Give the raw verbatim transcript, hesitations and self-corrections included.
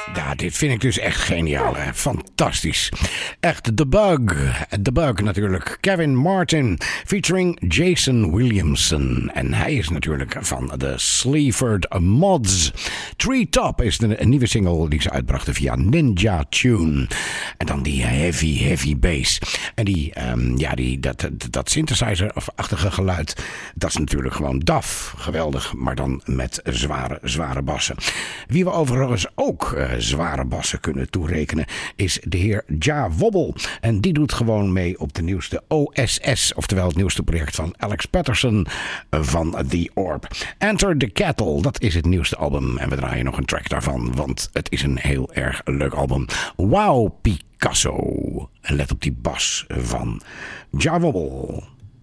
Ja, dit vind ik dus echt geniaal. Hè? Fantastisch. Echt The Bug. The Bug natuurlijk. Kevin Martin featuring Jason Williamson. En hij is natuurlijk van de Sleaford Mods. Treetop is de een nieuwe single die ze uitbrachten via Ninja Tune. En dan die heavy, heavy bass. En die, um, ja, die, dat, dat, dat synthesizer-achtige geluid, dat is natuurlijk gewoon D A F. Geweldig, maar dan met zware, zware bassen. Wie we overigens ook uh, zware bassen kunnen toerekenen is de heer Ja Wobble. En die doet gewoon mee op de nieuwste O S S, oftewel het nieuwste project van Alex Patterson van The Orb. Enter the Kettle, dat is het nieuwste album. En we draaien nog een track daarvan, want het is een heel erg leuk album. Wow, Picasso. En let op die bas van Ja Wobble.